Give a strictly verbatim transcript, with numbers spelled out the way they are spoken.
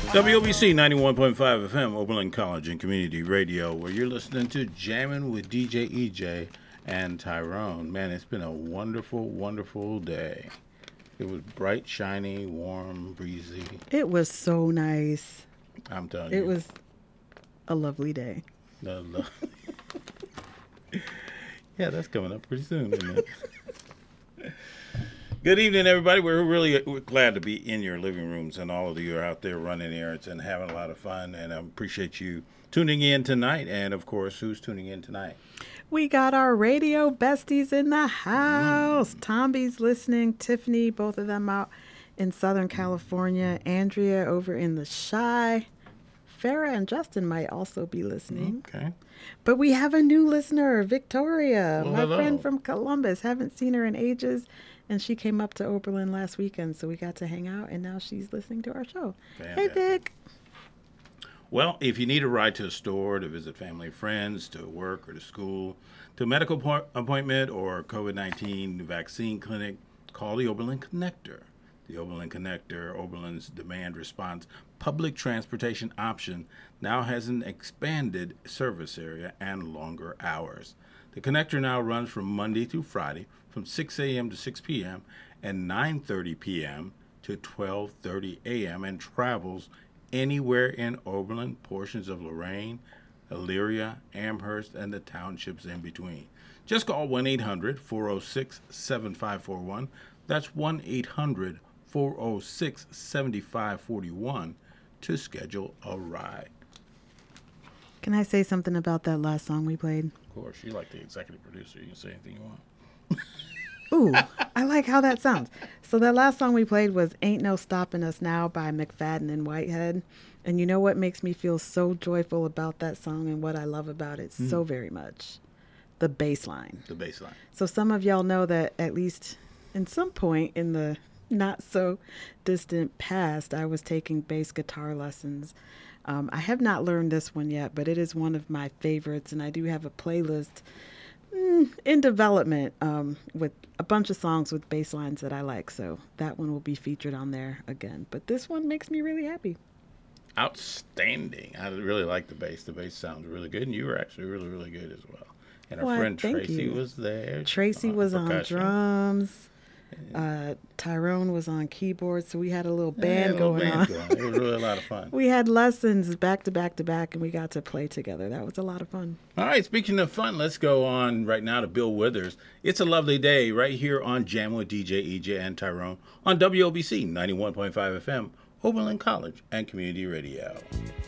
W O B C ninety-one point five F M, Oberlin College and Community Radio, where you're listening to Jammin' with D J E J and Tyrone. Man, it's been a wonderful, wonderful day. It was bright, shiny, warm, breezy. It was so nice. I'm telling it you. It was a lovely day. No, no. Yeah, that's coming up pretty soon, isn't it? Good evening, everybody. We're really we're glad to be in your living rooms, and all of you are out there running errands and having a lot of fun. And I appreciate you tuning in tonight. And, of course, who's tuning in tonight? We got our radio besties in the house. Mm. Tomby's listening. Tiffany, both of them out in Southern California. Andrea over in the Chi. Farrah and Justin might also be listening. Okay. But we have a new listener, Victoria, well, my hello. friend from Columbus. Haven't seen her in ages. And she came up to Oberlin last weekend, so we got to hang out, and now she's listening to our show. Fantastic. Hey, Vic. Well, if you need a ride to a store, to visit family and friends, to work or to school, to a medical po- appointment or COVID nineteen vaccine clinic, call the Oberlin Connector. The Oberlin Connector, Oberlin's demand response public transportation option, now has an expanded service area and longer hours. The Connector now runs from Monday through Friday from six a.m. to six p.m. and nine thirty p.m. to twelve thirty a.m. and travels anywhere in Oberlin, portions of Lorain, Elyria, Amherst, and the townships in between. Just call one eight hundred four oh six seven five four one. That's one eight hundred four oh six seven five four one to schedule a ride. Can I say something about that last song we played? Of course, you're like the executive producer. You can say anything you want. Ooh, I like how that sounds. So that last song we played was Ain't No Stopping Us Now by McFadden and Whitehead. And you know what makes me feel so joyful about that song and what I love about it mm. so very much? The bass line. The bass line. So some of y'all know that at least in some point in the not so distant past, I was taking bass guitar lessons. Um, I have not learned this one yet, but it is one of my favorites. And I do have a playlist in development um, with a bunch of songs with bass lines that I like. So that one will be featured on there again. But this one makes me really happy. Outstanding. I really like the bass. The bass sounds really good. And you were actually really, really good as well. And our well, friend Tracy you. was there. Tracy on was percussion. on drums. Uh, Tyrone was on keyboard, so we had a little band yeah, a little going band on. Going. It was really a lot of fun. We had lessons back to back to back, and we got to play together. That was a lot of fun. All right, speaking of fun, let's go on right now to Bill Withers. It's a lovely day right here on Jam with D J, E J, and Tyrone on W O B C ninety-one point five F M, Oberlin College and Community Radio.